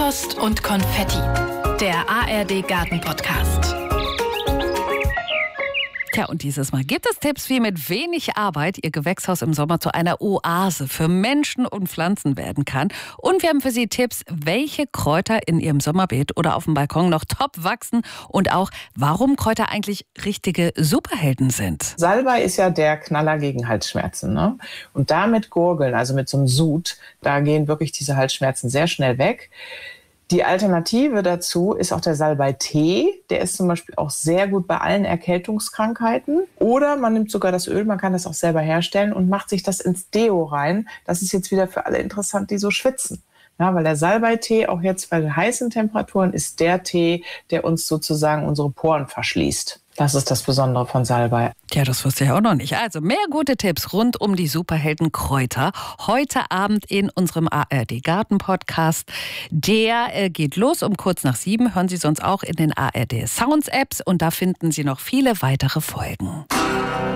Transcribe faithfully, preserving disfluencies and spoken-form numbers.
Kompost und Konfetti. Der A R D Garten Podcast. Tja, und dieses Mal gibt es Tipps, wie mit wenig Arbeit Ihr Gewächshaus im Sommer zu einer Oase für Menschen und Pflanzen werden kann. Und wir haben für Sie Tipps, welche Kräuter in Ihrem Sommerbeet oder auf dem Balkon noch top wachsen und auch, warum Kräuter eigentlich richtige Superhelden sind. Salbei ist ja der Knaller gegen Halsschmerzen, ne? Und damit gurgeln, also mit so einem Sud, da gehen wirklich diese Halsschmerzen sehr schnell weg. Die Alternative dazu ist auch der Salbei-Tee. Der ist zum Beispiel auch sehr gut bei allen Erkältungskrankheiten. Oder man nimmt sogar das Öl, man kann das auch selber herstellen und macht sich das ins Deo rein. Das ist jetzt wieder für alle interessant, die so schwitzen. Ja, weil der Salbei-Tee auch jetzt bei heißen Temperaturen ist der Tee, der uns sozusagen unsere Poren verschließt. Das ist das Besondere von Salbei. Ja, das wusste ich auch noch nicht. Also mehr gute Tipps rund um die Superhelden Kräuter. Heute Abend in unserem A R D Garten Podcast. Der äh, geht los um kurz nach sieben. Hören Sie sonst auch in den A R D Sounds Apps. Und da finden Sie noch viele weitere Folgen.